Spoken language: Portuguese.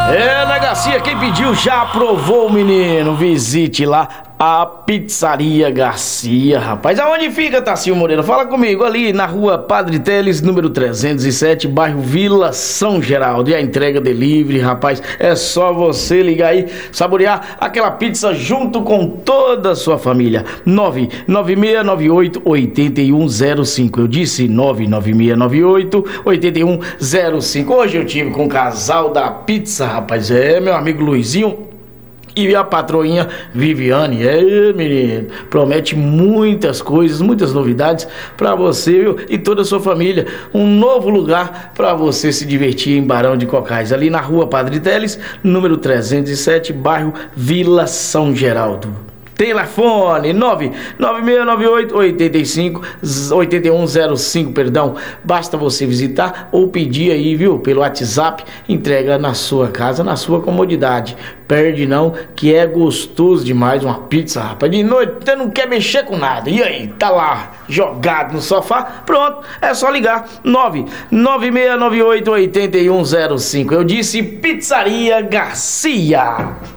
Garcia, quem pediu já aprovou, menino. Visite lá a Pizzaria Garcia, rapaz. Aonde fica, Tassio Moreira? Fala comigo, ali na rua Padre Teles, número 307, bairro Vila São Geraldo. E a entrega delivery, rapaz, é só você ligar aí, saborear aquela pizza junto com toda a sua família. 99698-8105. Eu disse 99698-8105. Hoje eu tive com o casal da pizza, rapaz. É, meu amigo Luizinho e a patroinha Viviane. Menino, promete muitas coisas, muitas novidades pra você, viu? E toda a sua família. Um novo lugar pra você se divertir em Barão de Cocais, ali na rua Padre Teles, número 307, bairro Vila São Geraldo. Telefone 99698-8105, perdão. Basta você visitar ou pedir aí, viu? Pelo WhatsApp, entrega na sua casa, na sua comodidade. Perde não, que é gostoso demais uma pizza, rapaz. De noite você não quer mexer com nada. E aí, tá lá, jogado no sofá? Pronto, é só ligar. 99698-8105. Eu disse Pizzaria Garcia.